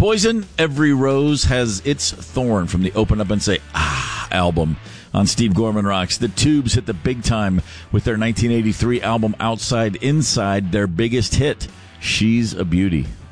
Poison, Every Rose Has Its Thorn from the Open Up and Say album on Steve Gorman Rocks. The Tubes hit the big time with their 1983 album Outside Inside, their biggest hit, She's a Beauty.